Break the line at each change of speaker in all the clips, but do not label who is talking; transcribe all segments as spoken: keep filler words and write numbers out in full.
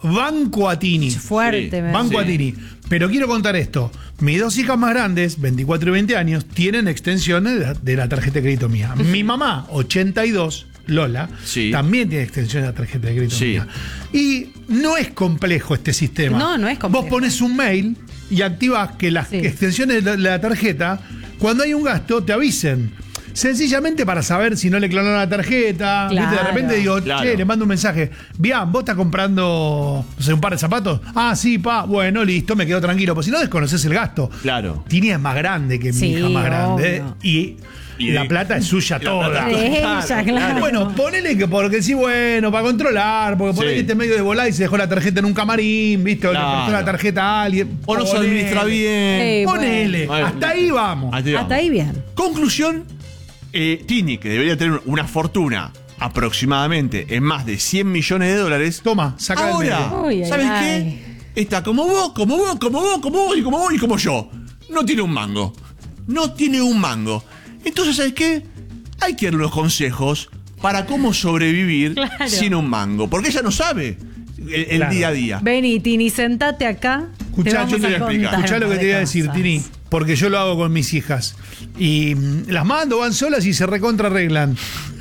banco a Tini.
Fuerte,
Sí.
me
Banco
Sí.
a Tini. Pero quiero contar esto. Mis dos hijas más grandes, veinticuatro y veinte años, tienen extensiones de la, de la tarjeta de crédito mía. Mi mamá, ochenta y dos, Lola,
Sí.
también tiene extensiones de la tarjeta de crédito
Sí.
mía. Y no es complejo este sistema.
No, no es complejo.
Vos pones un mail y activas que las
Sí.
extensiones de la, la tarjeta, cuando hay un gasto, te avisen. Sencillamente para saber si no le clonaron la tarjeta. ¿Viste? De
Claro.
repente digo,
Claro.
che, le mando un mensaje. Bien, ¿vos estás comprando, no sé, un par de zapatos? Ah, sí, pa. Bueno, listo, me quedo tranquilo. Pues si no desconoces el gasto.
Claro.
Tini es más grande que mi
Sí,
hija más grande.
obvio.
Y,
Y
la
de-
plata es suya
y la
toda.
plata-
De ella,
Claro,
claro.
Bueno, ponele que porque sí, bueno, para controlar, porque por
Sí.
ahí este medio de volar y se dejó la tarjeta en un camarín, ¿viste? O le
Claro.
prestó la tarjeta a alguien.
O no se
Ponele.
administra bien.
Eh,
Ponele.
bueno.
Hasta ahí vamos.
Ahí vamos.
Hasta ahí bien.
Conclusión, eh, Tini, que debería tener una fortuna aproximadamente en más de cien millones de dólares,
Toma, saca el
ahora,
medio.
Uy, ay,
¿sabes
ay.
qué? Está como vos, como vos, como vos, como vos y como vos y como yo. No tiene un mango. No tiene un mango. Entonces, ¿sabes qué? Hay que darle unos consejos para cómo sobrevivir
Claro.
sin un mango. Porque ella no sabe el, el
Claro.
día a día.
Vení, Tini, sentate acá.
Escuchá,
te vamos
yo te
a
voy a explicar.
contar
Escuchá
un
lo que
par
te
de
iba a decir,
cosas.
Tini, porque yo lo hago con mis hijas. Y mm, las mando, van solas y se recontra arreglan.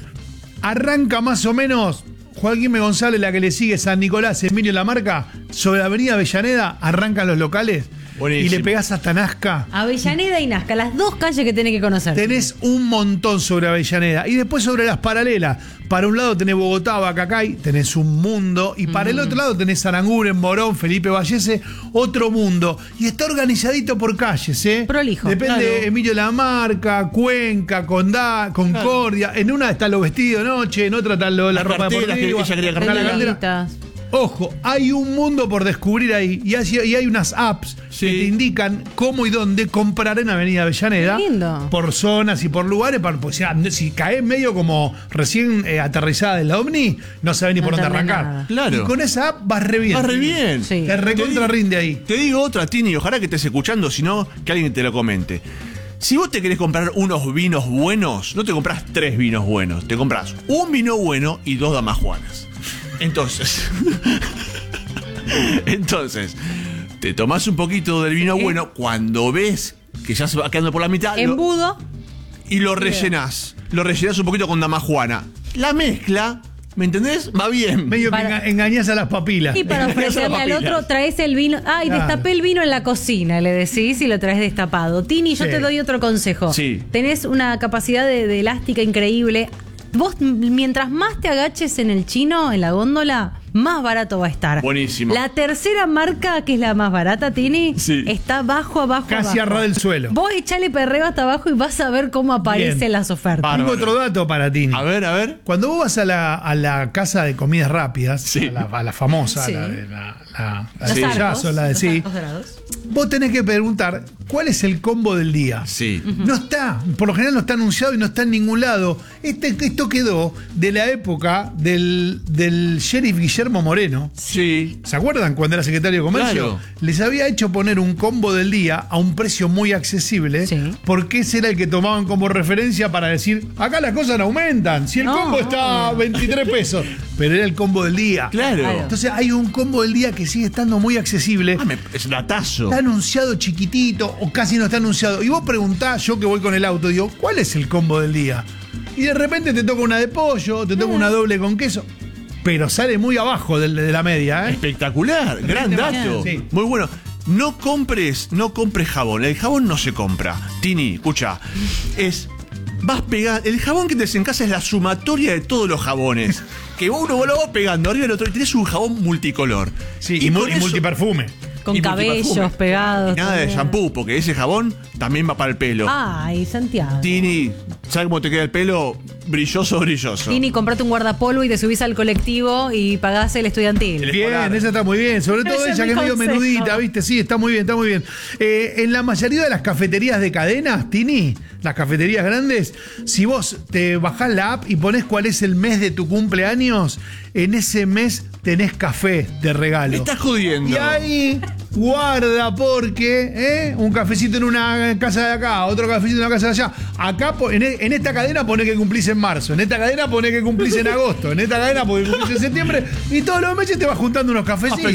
Arranca más o menos Joaquín M. González, la que le sigue, San Nicolás, Emilio Lamarca, sobre la avenida Avellaneda, arrancan los locales.
Buenísimo.
Y le pegás hasta Nazca.
Avellaneda y Nazca, las dos calles que tenés que conocer.
Tenés un montón sobre Avellaneda. Y después sobre las paralelas. Para un lado tenés Bogotá, Bacacay, tenés un mundo. Y para el otro lado tenés Aranguren, Morón, Felipe Vallese, otro mundo. Y está organizadito por calles, ¿eh?
Prolijo.
Depende
Claro.
Emilio Lamarca, Cuenca, Condá, Concordia. En una está lo vestido de noche, en otra está lo- la
Las
ropa
carteras que
deportiva.
ella quería
Está
cartera.
la cartera.
Cartelitas.
Ojo, hay un mundo por descubrir ahí y hay, y hay unas apps
Sí.
que te indican cómo y dónde comprar en Avenida Avellaneda.
Qué lindo.
Por zonas y por lugares. Para, pues, ya, si caes medio como recién eh, aterrizada de la OVNI, no sabes ni
No
por dónde
entendés
arrancar.
nada.
Claro.
Y con esa app vas re bien.
Va re bien.
Sí.
Te recontra
Te di-
rinde ahí.
Te digo otra, Tini, ojalá que estés escuchando, sino que alguien te lo comente. Si vos te querés comprar unos vinos buenos, no te compras tres vinos buenos, te compras un vino bueno y dos damajuanas. Entonces, entonces, te tomás un poquito del vino
Sí.
bueno cuando ves que ya se va quedando por la mitad lo-
Embudo.
y lo rellenás. Lo rellenás un poquito con damajuana. La mezcla, ¿me entendés? Va bien.
Medio
Para-
que enga- engañás a las papilas.
Y para
Engañás a
ofrecerle
las
al
papilas.
otro, traes el vino. Ay,
Claro.
destapé el vino en la cocina, le decís, y lo traes destapado. Tini, yo
Sí.
te doy otro consejo.
Sí.
Tenés una capacidad de, de elástica increíble. Vos, m- mientras más te agaches en el chino, en la góndola, más barato va a estar.
Buenísimo.
La tercera marca, que es la más barata, Tini,
Sí.
está bajo, abajo,
Casi a
abajo.
ras del suelo.
Vos echale perreo hasta abajo y vas a ver cómo aparecen
Bien.
las ofertas.
Bárbaro.
Tengo otro dato para ti.
A ver, a ver.
Cuando vos vas a la, a la casa de comidas rápidas,
Sí.
a, la, a la famosa,
Sí.
la de la, la, la
Los
de
arcos,
Yazo, la de
los
sí,
arcos dorados.
vos tenés que preguntar cuál es el combo del día.
Sí.
No está, por lo general no está anunciado y no está en ningún lado. Este, esto quedó de la época del, del sheriff Guillermo Moreno.
Sí.
¿Se acuerdan cuando era secretario de Comercio?
Claro.
Les había hecho poner un combo del día a un precio muy accesible,
Sí.
porque ese era el que tomaban como referencia para decir, acá las cosas no aumentan, si el
No,
combo está a
obvio.
veintitrés pesos, pero era el combo del día.
Claro.
Claro.
Entonces hay un combo del día que sigue estando muy accesible.
Ah, me- es datazo.
Está anunciado chiquitito o casi no está anunciado. Y vos preguntás, yo que voy con el auto, digo, ¿cuál es el combo del día? Y de repente te toca una de pollo, te toca una doble con queso, pero sale muy abajo de, de la media, ¿eh?
Espectacular, gran dato.
Sí.
Muy bueno. No compres, no compres jabón. El jabón no se compra. Tini, escucha. Es. Vas pegando. El jabón que tenés en casa es la sumatoria de todos los jabones. Que uno lo va pegando arriba del otro y tenés un jabón multicolor.
Sí, y, mu-
con
y
eso-
multiperfume.
Con
y
cabellos
multiperfume.
pegados.
Y nada de
también.
shampoo, porque ese jabón también va para el pelo.
Ay, Santiago.
Tini, ¿sabes cómo te queda el pelo? Brilloso, brilloso.
Tini, comprate un guardapolvo y te subís al colectivo y pagás el estudiantil.
El-
Bien,
escolar.
esa está muy bien. Sobre todo
Ese es
ella que
mi
es medio
consejo.
menudita, ¿viste? Sí, está muy bien, está muy bien. Eh, en la mayoría de las cafeterías de cadenas, Tini, las cafeterías grandes, si vos te bajás la app y ponés cuál es el mes de tu cumpleaños, en ese mes tenés café de regalo.
Me estás jodiendo.
Y ahí, guarda, porque ¿eh? un cafecito en una casa de acá, otro cafecito en una casa de allá. Acá, po- en, e- en esta cadena pone que cumplís en marzo, en esta cadena pone que cumplís en agosto, en esta cadena pone que cumplís en septiembre, y todos los meses te vas juntando unos cafecitos.